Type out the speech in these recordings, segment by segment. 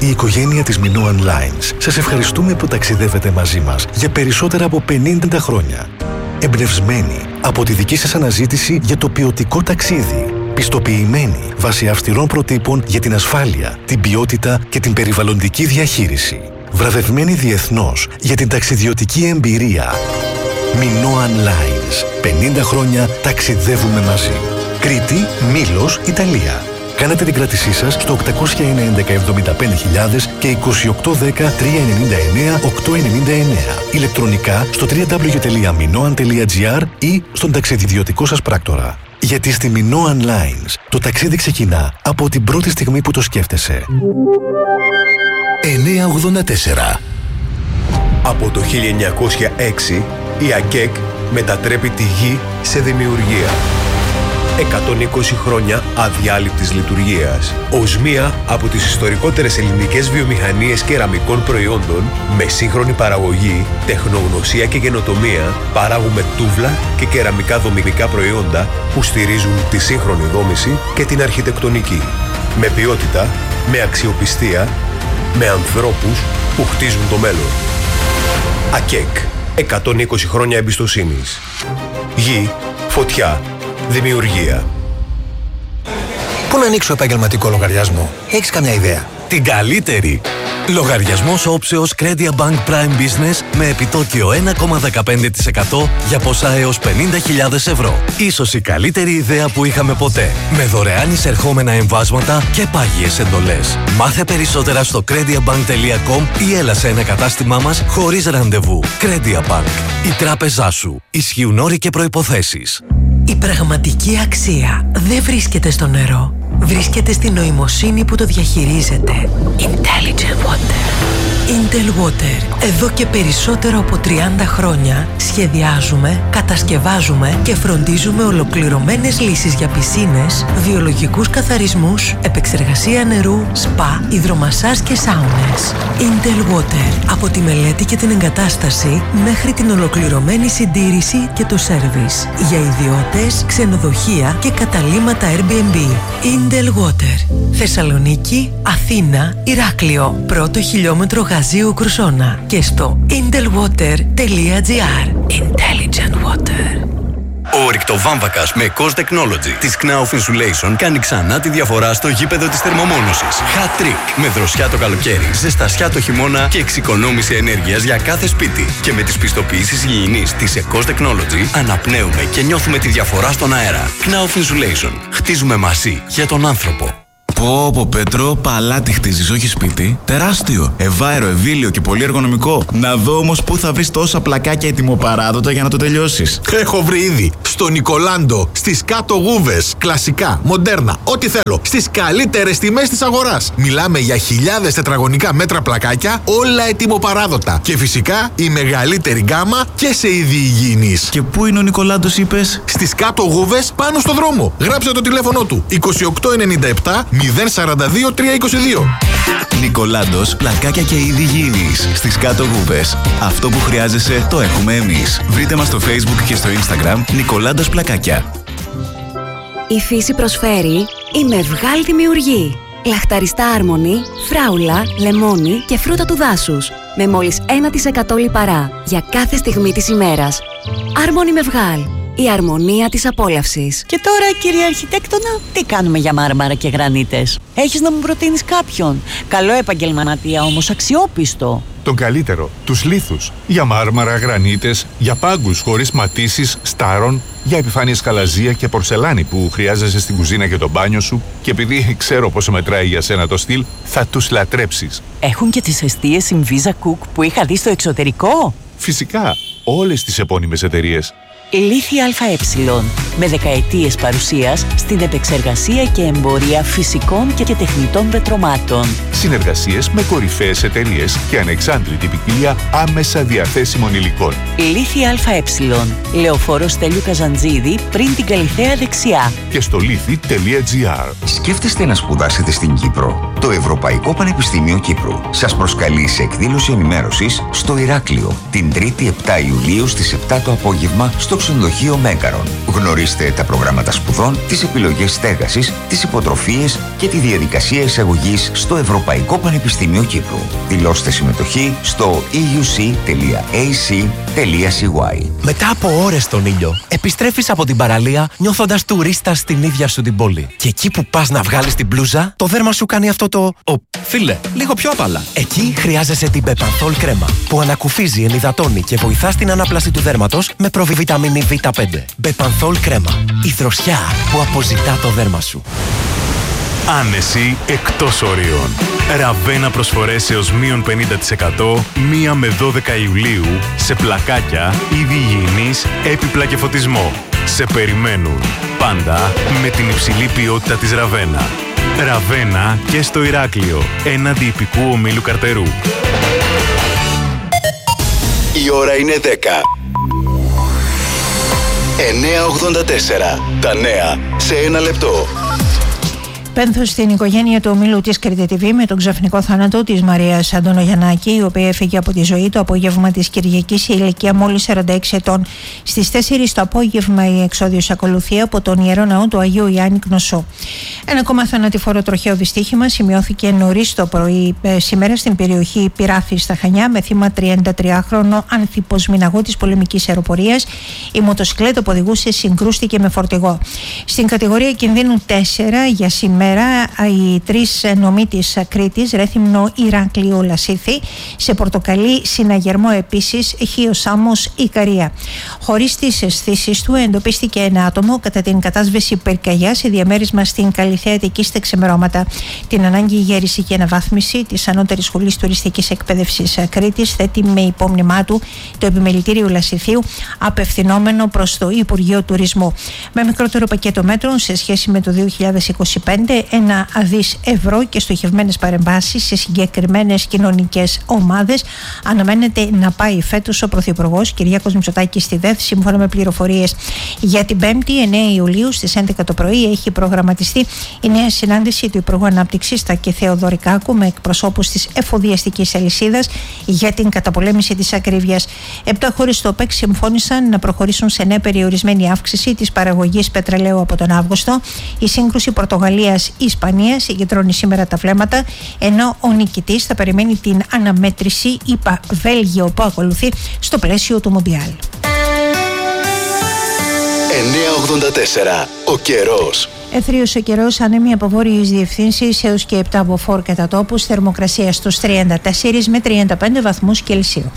η οικογένεια της Minoan Lines, σας ευχαριστούμε που ταξιδεύετε μαζί μας για περισσότερα από 50 χρόνια. Εμπνευσμένοι από τη δική σας αναζήτηση για το ποιοτικό ταξίδι. Πιστοποιημένοι βάσει αυστηρών προτύπων για την ασφάλεια, την ποιότητα και την περιβαλλοντική διαχείριση. Βραβευμένοι διεθνώς για την ταξιδιωτική εμπειρία. Minoan Lines. 50 χρόνια ταξιδεύουμε μαζί. Κρήτη, Μήλος, Ιταλία. Κάνετε την κράτησή σας στο 801-11-75.000 και 2810-399-899. Ηλεκτρονικά στο www.minoan.gr ή στον ταξιδιωτικό σας πράκτορα. Γιατί στη Minoan Lines το ταξίδι ξεκινά από την πρώτη στιγμή που το σκέφτεσαι. 984. Από το 1906 η ΑΚΕΚ μετατρέπει τη γη σε δημιουργία. 120 χρόνια αδιάλειπτης λειτουργίας. Ως μία από τις ιστορικότερες ελληνικές βιομηχανίες κεραμικών προϊόντων, με σύγχρονη παραγωγή, τεχνογνωσία και καινοτομία, παράγουμε τούβλα και κεραμικά δομικά προϊόντα που στηρίζουν τη σύγχρονη δόμηση και την αρχιτεκτονική. Με ποιότητα, με αξιοπιστία, με ανθρώπους που χτίζουν το μέλλον. ΑΚΕΚ. 120 χρόνια εμπιστοσύνης. Γη, φωτιά, δημιουργία. Πού να ανοίξω επαγγελματικό λογαριασμό? Έχεις καμιά ιδέα? Την καλύτερη! Λογαριασμός όψεως Credia Bank Prime Business με επιτόκιο 1,15% για ποσά έως 50.000 ευρώ. Ίσως η καλύτερη ιδέα που είχαμε ποτέ. Με δωρεάν εισερχόμενα εμβάσματα και πάγιες εντολές. Μάθε περισσότερα στο crediabank.com ή έλα σε ένα κατάστημά μας χωρίς ραντεβού. Credia Bank. Η τράπεζά σου. Ισχύουν όροι και προϋποθέσεις. Η πραγματική αξία δεν βρίσκεται στο νερό. Βρίσκεται στην νοημοσύνη που το διαχειρίζεται. Intelligent Water. Intel Water. Εδώ και περισσότερο από 30 χρόνια σχεδιάζουμε, κατασκευάζουμε και φροντίζουμε ολοκληρωμένες λύσεις για πισίνες, βιολογικούς καθαρισμούς, επεξεργασία νερού, σπα, υδρομασάζ και σάουνες. Intel Water. Από τη μελέτη και την εγκατάσταση μέχρι την ολοκληρωμένη συντήρηση και το σέρβις. Για ιδιώτες, ξενοδοχεία και καταλύματα Airbnb. Intel Water. Θεσσαλονίκη, Αθήνα, Ηράκλειο. Πρώτο χιλιόμετρο Γαζίου Κρουσόνα. Και στο intelwater.gr. Intelligent Water. Ο ρηκτοβάμβακας με Cos Technology της Knauf Insulation κάνει ξανά τη διαφορά στο γήπεδο της θερμομόνωσης. Hat trick με δροσιά το καλοκαίρι, ζεστασιά το χειμώνα και εξοικονόμηση ενέργειας για κάθε σπίτι. Και με τις πιστοποιήσεις υγιεινής της Cos Technology αναπνέουμε και νιώθουμε τη διαφορά στον αέρα. Knauf Insulation. Χτίζουμε μαζί για τον άνθρωπο. Πω Πέτρο, παλάτι χτίζεις, όχι σπίτι. Τεράστιο, ευάερο, ευήλιο και πολύ εργονομικό. Να δω όμως πού θα βρεις τόσα πλακάκια ετοιμοπαράδοτα για να το τελειώσεις. Έχω βρει ήδη στο Νικολάντο, στις κάτω γούβες. Κλασικά, μοντέρνα, ό,τι θέλω. Στις καλύτερες τιμές της αγοράς. Μιλάμε για χιλιάδες τετραγωνικά μέτρα πλακάκια, όλα ετοιμοπαράδοτα. Και φυσικά η μεγαλύτερη γκάμα και σε είδη υγιεινής. Και πού είναι ο Νικολάντος, είπες? Στις κάτω γούβες, πάνω στο δρόμο. Γράψε το τηλέφωνο του. 2897 042 322. Νικολάντος, πλακάκια και είδη υγιεινής. Στις κάτω γούβες. Αυτό που χρειάζεσαι το έχουμε εμείς. Βρείτε μας στο Facebook και στο Instagram Νικολάντος Πλακάκια. Η φύση προσφέρει η Μευγάλ Δημιουργεί. Λαχταριστά άρμονη, φράουλα, λεμόνι και φρούτα του δάσους. Με μόλις 1% λιπαρά για κάθε στιγμή της ημέρας. Άρμονη Μευγάλ. Η αρμονία της απόλαυσης. Και τώρα, κύριε Αρχιτέκτονα, τι κάνουμε για μάρμαρα και γρανίτες? Έχεις να μου προτείνεις κάποιον? Καλό επαγγελματία όμως, αξιόπιστο. Τον καλύτερο, τους λίθους. Για μάρμαρα, γρανίτες, για πάγκους χωρίς ματίσεις, στάρων, για επιφάνειες χαλαζία και πορσελάνη που χρειάζεσαι στην κουζίνα και το μπάνιο σου. Και επειδή ξέρω πόσο μετράει για σένα το στυλ, θα τους λατρέψεις. Έχουν και τις εστίες Inviza Cook που είχα δει στο εξωτερικό. Φυσικά, όλες τις επώνυμες εταιρείες. Λίθη ΑΕ, με δεκαετίες παρουσίας στην επεξεργασία και εμπορία φυσικών και τεχνητών πετρωμάτων. Συνεργασίες με κορυφαίες εταιρείες και ανεξάντλητη ποικιλία άμεσα διαθέσιμων υλικών. Λίθη ΑΕ, Λεωφόρος Στέλιου Καζαντζίδη, πριν την Καλιθέα δεξιά. Και στο λίθη.gr. Σκέφτεστε να σπουδάσετε στην Κύπρο? Το Ευρωπαϊκό Πανεπιστήμιο Κύπρου σας προσκαλεί σε εκδήλωση ενημέρωσης στο Ηράκλειο την 3η 7 Ιουλίου στις 7 το απόγευμα στο ξενοδοχείο Μέγκαρον. Γνωρίστε τα προγράμματα σπουδών, τις επιλογές στέγασης, τις υποτροφίες και τη διαδικασία εισαγωγής στο Ευρωπαϊκό Πανεπιστήμιο Κύπρου. Δηλώστε συμμετοχή στο euc.ac.cy. Μετά από ώρες στον ήλιο, επιστρέφεις από την παραλία νιώθοντας τουρίστας στην ίδια σου την πόλη. Και εκεί που πας να βγάλεις την μπλούζα, το δέρμα σου κάνει αυτό το... Φίλε, λίγο πιο απαλά. Εκεί χρειάζεσαι την Bepanthol κρέμα, που ανακουφίζει, ενυδατώνει και βοηθά στην ανάπλαση του δέρματος με προβιταμίνη Β5. Bepanthol κρέμα. Η δροσιά που αποζητά το δέρμα σου. Άνεση εκτός ορίων. Ραβένα προσφορές έως μείον 50% 1 με 12 Ιουλίου σε πλακάκια, είδη υγιεινής, έπιπλα και φωτισμό. Σε περιμένουν. Πάντα με την υψηλή ποιότητα της Ραβένα. Ραβένα και στο Ηράκλειο, έναντι υπηκού ομίλου Καρτερού. Η ώρα είναι 10. 9.84. Τα νέα σε 1 λεπτό. Πένθος στην οικογένεια του ομίλου της Κρήτη TV με τον ξαφνικό θάνατο της Μαρίας Αντωνογιαννάκη, η οποία έφυγε από τη ζωή το απόγευμα της Κυριακής σε ηλικία μόλις 46 ετών. Στις 4 το απόγευμα η εξόδιος ακολουθεί από τον Ιερό Ναό του Αγίου Ιάννη Κνωσσό. Ένα ακόμα θανατηφόρο τροχαίο δυστύχημα σημειώθηκε νωρίς το πρωί σήμερα στην περιοχή Πυράφη στα Χανιά με θύμα 33χρονο άνθιπος μηναγό της πολεμικής αεροπορίας. Η μοτοσυκλέτα που οδηγούσε συγκρούστηκε με φορτηγό. Στην κατηγορία κινδύνου 4 για σήμερα οι 3 νομοί της Κρήτης, Ρέθυμνο, Ηράκλειο, Λασίθι, σε πορτοκαλί συναγερμό επίσης Χίο Σάμος, Ικαρία. Χωρίς τις αισθήσεις του εντοπίστηκε ένα άτομο κατά την κατάσβεση πυρκαγιάς σε διαμέρισμα στην Καλυθέα Αττικής στα ξημερώματα. Την ανάγκη για ριζική αναβάθμιση της Ανώτερης Σχολής Τουριστικής Εκπαίδευσης Κρήτης θέτει με υπόμνημά του το επιμελητήριο Λασιθίου, απευθυνόμενο προς το Υπουργείο Τουρισμού. Με μικρότερο πακέτο μέτρων σε σχέση με το 2025, 1 δις ευρώ και στοχευμένες παρεμβάσεις σε συγκεκριμένες κοινωνικές ομάδες αναμένεται να πάει φέτος ο Πρωθυπουργός Κυριάκος Μητσοτάκης στη ΔΕΘ. Σύμφωνα με πληροφορίες για την 5η 9 Ιουλίου στις 11 το πρωί έχει προγραμματιστεί η νέα συνάντηση του Υπουργού Ανάπτυξης Τάκη Θεοδωρικάκου με εκπροσώπους της εφοδιαστικής αλυσίδας για την καταπολέμηση της ακρίβειας. 7 χώρες στο ΟΠΕΚ συμφώνησαν να προχωρήσουν σε νέα περιορισμένη αύξηση της παραγωγής πετρελαίου από τον Αύγουστο. Η σύγκρουση Πορτογαλίας-Ισπανίας συγκεντρώνει σήμερα τα βλέμματα, ενώ ο νικητής θα περιμένει την αναμέτρηση ΙΠΑ-Βέλγιο που ακολουθεί στο πλαίσιο του Μοντιάλ. 9.84. Ο καιρός. Εθρίος ο καιρός, άνεμοι από βόρειες διευθύνσεις έως και 7 από φόρ κατά τόπους, θερμοκρασία στους 34 με 35 βαθμούς Κελσίου.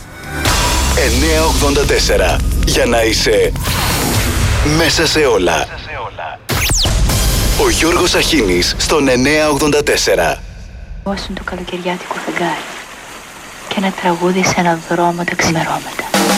9.84. Για να είσαι μέσα σε όλα. Ο Γιώργος Αχίνης στον 9.84. Όσον το καλοκαιριάτικο φεγγάρι και ένα τραγούδι σε ένα δρόμο τα ξημερώματα.